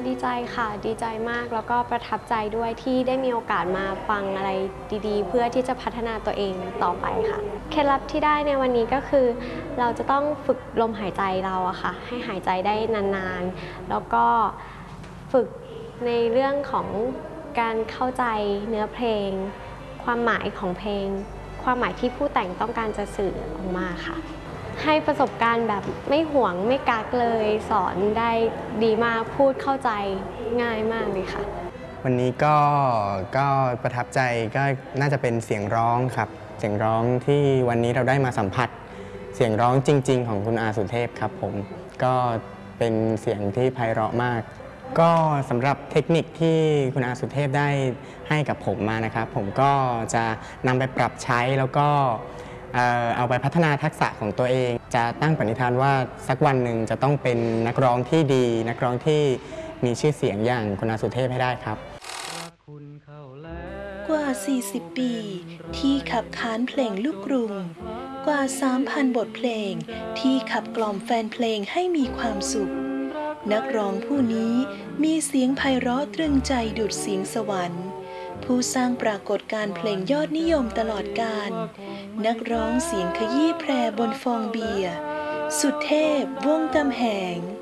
ดีใจค่ะดีใจมากแล้วก็ประทับใจด้วยที่ได้มีโอกาสมาฟังอะไรดีๆเพื่อที่จะพัฒนาตัวเองต่อไปค่ะเคล็ดลับที่ได้ในวันนี้ก็คือเราจะต้องฝึกลมหายใจเราอะค่ะให้หายใจได้นานๆแล้วก็ฝึกในเรื่องของการเข้าใจเนื้อเพลงความหมายของเพลงความหมายที่ผู้แต่งต้องการจะสื่อออกมาค่ะให้ประสบการณ์แบบไม่หวงไม่กักเลยสอนได้ดีมากพูดเข้าใจง่ายมากเลยค่ะวันนี้ก็ประทับใจก็น่าจะเป็นเสียงร้องครับเสียงร้องที่วันนี้เราได้มาสัมผัสเสียงร้องจริงๆของคุณอาสุเทพครับผมก็เป็นเสียงที่ไพเราะมากก็สำหรับเทคนิคที่คุณอาสุเทพได้ให้กับผมมานะครับผมก็จะนำไปปรับใช้แล้วก็เอาไปพัฒนาทักษะของตัวเองจะตั้งปณิธานว่าสักวันหนึ่งจะต้องเป็นนักร้องที่ดีนักร้องที่มีชื่อเสียงอย่างคุณอาสุเทพให้ได้ครับกว่า 40 ปีที่ขับขานเพลงลูกกรุงกว่า 3,000 บทเพลงที่ขับกล่อมแฟนเพลงให้มีความสุขนักร้องผู้นี้มีเสียงไพเราะตรึงใจดุจเสียงสวรรค์ผู้สร้างปรากฏการณ์เพลงยอดนิยมตลอดกาลนักร้องเสียงขยี้แพรบนฟองเบียร์สุเทพ วงศ์กำแหง